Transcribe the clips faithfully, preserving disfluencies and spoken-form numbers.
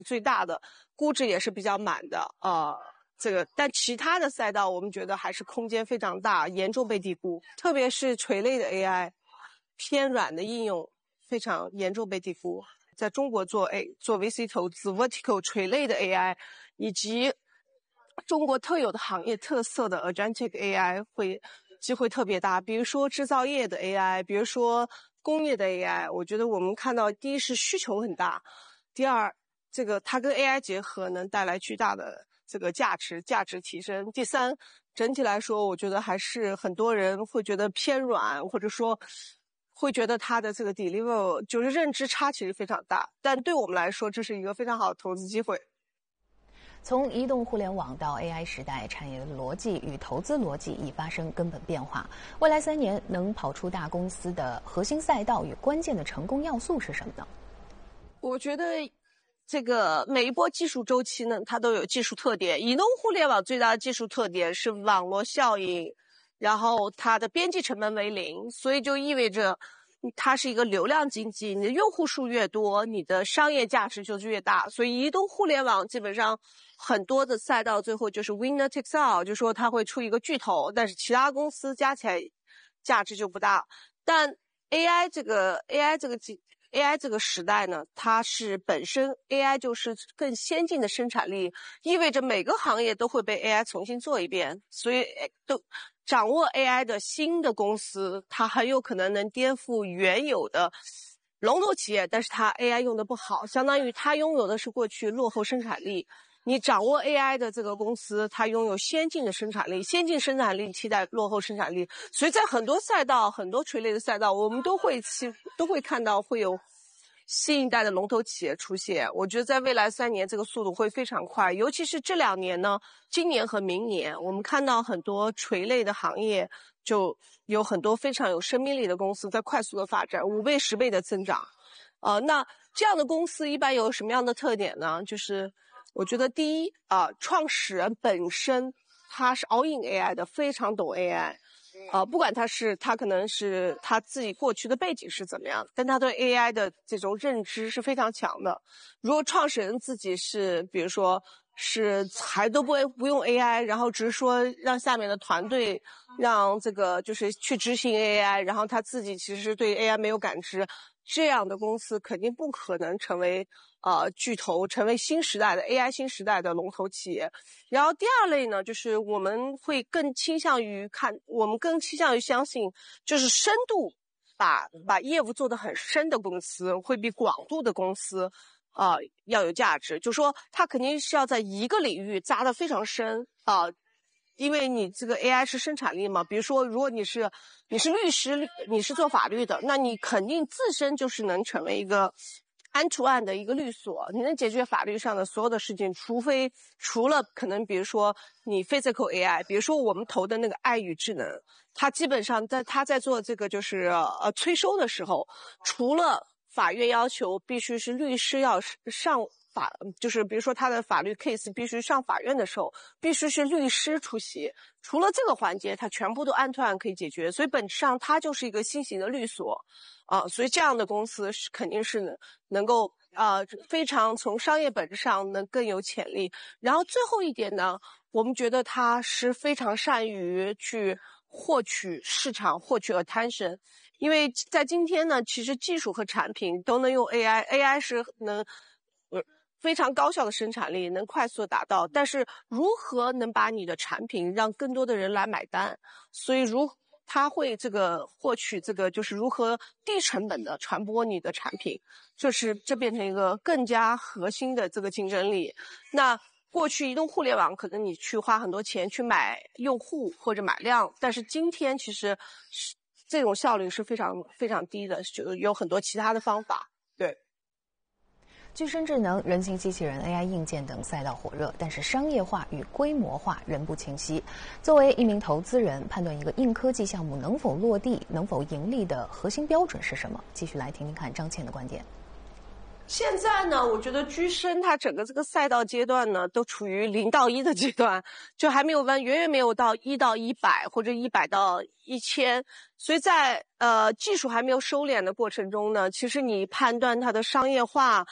最大的，估值也是比较满的，呃，这个但其他的赛道我们觉得还是空间非常大，严重被低估，特别是垂类的 A I， 偏软的应用非常严重被低估。在中国做 A 做 V C 投资 vertical 垂类的 A I， 以及中国特有的行业特色的 agentic A I 会机会特别大，比如说制造业的 A I， 比如说工业的 A I， 我觉得我们看到第一是需求很大，第二这个它跟 A I 结合能带来巨大的这个价值价值提升，第三整体来说我觉得还是很多人会觉得偏软，或者说会觉得它的这个 deliver 就是认知差其实非常大，但对我们来说这是一个非常好的投资机会。 从移动互联网到 A I 时代，产业逻辑与投资逻辑已发生根本变化。未来三年能跑出大公司的核心赛道与关键的成功要素是什么呢？ 我觉得这个每一波技术周期呢，它都有技术特点。移动互联网最大的技术特点是网络效应，然后它的边际成本为零，所以就意味着它是一个流量经济，你的用户数越多，你的商业价值就是越大。所以移动互联网基本上很多的赛道最后就是 winner takes all， 就说它会出一个巨头，但是其他公司加起来价值就不大。但 A I 这个 A I 这个 A I 这个时代呢，它是本身 A I 就是更先进的生产力，意味着每个行业都会被 A I 重新做一遍，所以都掌握 A I 的新的公司，它很有可能能颠覆原有的龙头企业，但是它 A I 用的不好，相当于它拥有的是过去落后生产力。你掌握 A I 的这个公司，它拥有先进的生产力，先进生产力替代落后生产力，所以在很多赛道，很多垂类的赛道，我们都会期都会看到会有新一代的龙头企业出现。我觉得在未来三年这个速度会非常快，尤其是这两年呢，今年和明年，我们看到很多垂类的行业就有很多非常有生命力的公司在快速的发展，五倍、十倍的增长。呃，那这样的公司一般有什么样的特点呢？就是我觉得第一啊、呃，创始人本身他是 all in A I 的，非常懂 A I。呃，不管他是他可能是他自己过去的背景是怎么样，但他对 A I 的这种认知是非常强的。如果创始人自己是，比如说是还都不会不用 A I， 然后只是说让下面的团队让这个就是去执行 A I， 然后他自己其实对 A I 没有感知，这样的公司肯定不可能成为呃巨头，成为新时代的 A I 新时代的龙头企业。然后第二类呢，就是我们会更倾向于看，我们更倾向于相信，就是深度把把业务做得很深的公司，会比广度的公司啊、呃、要有价值。就说它肯定是要在一个领域扎得非常深啊。呃因为你这个 A I 是生产力嘛，比如说如果你是你是律师，你是做法律的，那你肯定自身就是能成为一个end to end的一个律所，你能解决法律上的所有的事情，除非除了可能比如说你 physical A I， 比如说我们投的那个爱与智能，它基本上在它在做这个就是呃催收的时候，除了法院要求必须是律师要上法，就是比如说他的法律 case 必须上法院的时候，必须是律师出席。除了这个环节，它全部都按图案可以解决，所以本质上它就是一个新型的律所啊、呃。所以这样的公司是肯定是能够啊、呃、非常从商业本质上能更有潜力。然后最后一点呢，我们觉得它是非常善于去获取市场，获取 attention。因为在今天呢，其实技术和产品都能用 A I，A I 是能呃非常高效的生产力，能快速达到，但是如何能把你的产品让更多的人来买单，所以如他会这个获取这个就是如何低成本的传播你的产品，这是这变成一个更加核心的这个竞争力。那过去移动互联网可能你去花很多钱去买用户或者买量，但是今天其实这种效率是非常非常低的，就有很多其他的方法。对。 具身智能、人形机器人、A I 硬件等赛道火热，但是商业化与规模化仍不清晰。作为一名投资人，判断一个硬科技项目能否落地、能否盈利的核心标准是什么？继续来听听看张倩的观点。 现在呢，我觉得居身它整个这个赛道阶段呢，都处于零到一的阶段，就还没有完，远远没有到一到一百或者一百到一千，所以在呃技术还没有收敛的过程中呢，其实你判断它的商业化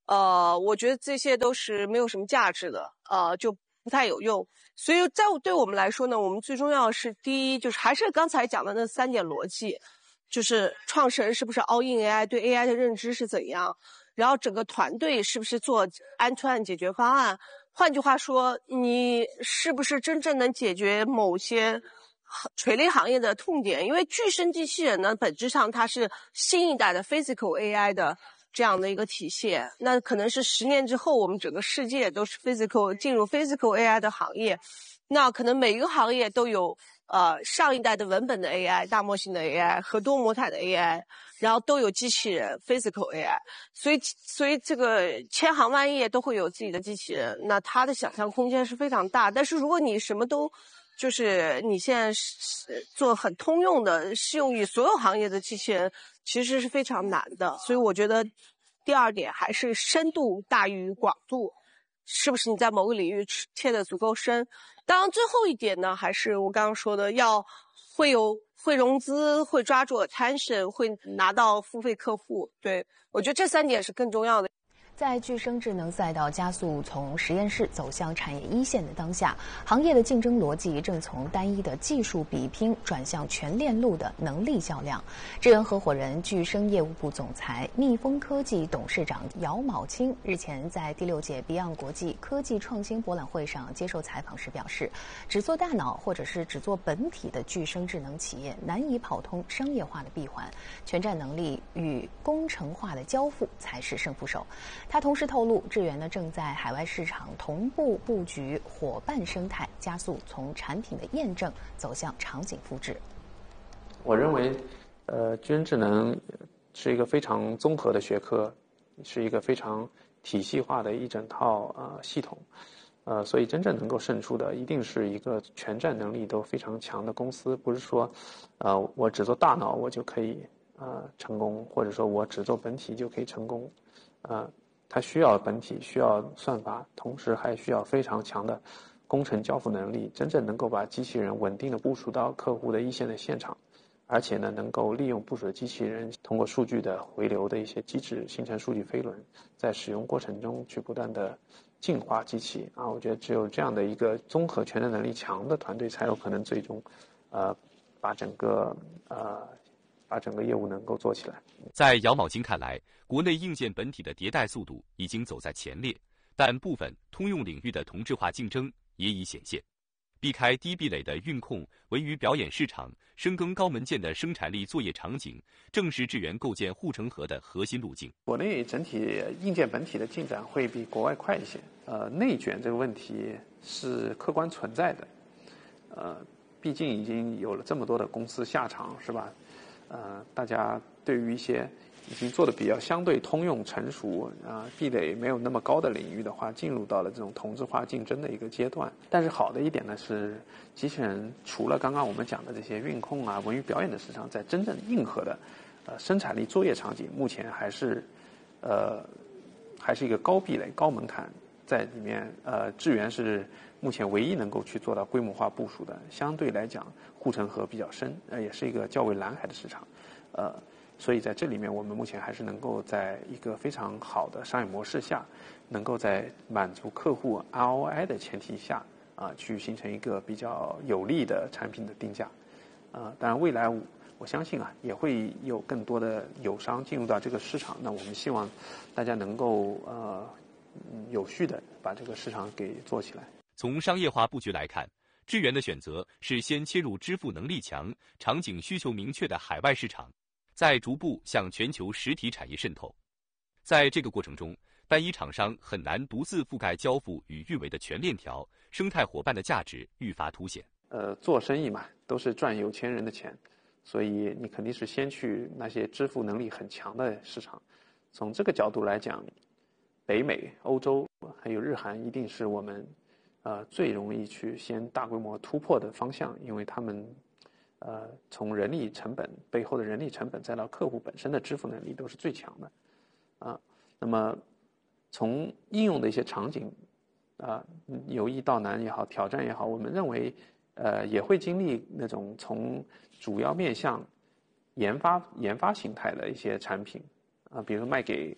呃，我觉得这些都是没有什么价值的，呃，就不太有用。所以在对我们来说呢，我们最重要的是第一，就是还是刚才讲的那三点逻辑，就是创始人是不是 all in A I， 对 A I 的认知是怎样，然后整个团队是不是做 end to end 解决方案。换句话说，你是不是真正能解决某些垂类行业的痛点？因为具身机器人呢，本质上它是新一代的 physical A I 的这样的一个体现。那可能是十年之后，我们整个世界都是 physical 进入 physical A I 的行业。那可能每一个行业都有呃上一代的文本的 A I、大模型的 A I 和多模态的 A I， 然后都有机器人 physical A I， 所以所以这个千行万业都会有自己的机器人，那它的想象空间是非常大。但是如果你什么都就是你现在是做很通用的适用于所有行业的机器人，其实是非常难的。所以我觉得第二点还是深度大于广度，是不是你在某个领域切得足够深。当然最后一点呢，还是我刚刚说的，要会有会融资，会抓住 attention， 会拿到付费客户。对，我觉得这三点是更重要的。 在具生智能赛道加速从实验室走向产业一线的当下，行业的竞争逻辑正从单一的技术比拼转向全链路的能力较量。智源合伙人、具生业务部总裁、蜜蜂科技董事长姚昴青日前在第六届 Beyond 国际科技创新博览会上接受采访时表示，只做大脑或者是只做本体的具生智能企业难以跑通商业化的闭环，全站能力与工程化的交付才是胜负手。他同时透露，智源呢正在海外市场同步布局伙伴生态，加速从产品的验证走向场景复制。 我认为，呃，具身智能是一个非常综合的学科，是一个非常体系化的一整套呃系统，呃，所以真正能够胜出的，一定是一个全站能力都非常强的公司，不是说，呃，我只做大脑我就可以呃成功，或者说我只做本体就可以成功，呃。它需要本体，需要算法，同时还需要非常强的工程交付能力，真正能够把机器人稳定的部署到客户的一线的现场，而且呢，能够利用部署的机器人通过数据的回流的一些机制，形成数据飞轮，在使用过程中去不断的净化机器啊。我觉得只有这样的一个综合全站能力强的团队，才有可能最终，呃，把整个呃。把整个业务能够做起来。 在姚昴青看来，国内硬件本体的迭代速度已经走在前列，但部分通用领域的同质化竞争也已显现。避开低壁垒的运控、文娱表演市场，深耕高门件的生产力作业场景，正是智源构建护城河的核心路径。 国内整体硬件本体的进展会比国外快一些。呃，内卷这个问题是客观存在的。呃，毕竟已经有了这么多的公司下场，是吧？呃，大家对于一些已经做的比较相对通用、成熟啊、呃、壁垒没有那么高的领域的话，进入到了这种同质化竞争的一个阶段。但是好的一点呢是，机器人除了刚刚我们讲的这些运控啊、文娱表演的市场，在真正硬核的呃生产力作业场景，目前还是呃还是一个高壁垒、高门槛在里面。呃，智源是目前唯一能够去做到规模化部署的，相对来讲护城河比较深，呃，也是一个较为蓝海的市场，呃，所以在这里面我们目前还是能够在一个非常好的商业模式下，能够在满足客户 R O I 的前提下，啊、呃，去形成一个比较有利的产品的定价，啊、呃，当然未来我相信啊，也会有更多的友商进入到这个市场，那我们希望大家能够呃有序的把这个市场给做起来。 从商业化布局来看，智源的选择是先切入支付能力强、场景需求明确的海外市场，再逐步向全球实体产业渗透。在这个过程中，单一厂商很难独自覆盖交付与运维的全链条，生态伙伴的价值愈发凸显。 呃，做生意嘛，都是赚有钱人的钱，所以你肯定是先去那些支付能力很强的市场。从这个角度来讲，北美、欧洲还有日韩一定是我们呃，最容易去先大规模突破的方向，因为他们，呃，从人力成本背后的人力成本，再到客户本身的支付能力都是最强的，啊，那么从应用的一些场景，啊，由易到难也好，挑战也好，我们认为，呃，也会经历那种从主要面向研发研发形态的一些产品，啊，比如卖给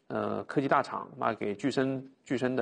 呃科技大厂卖给具身具身的。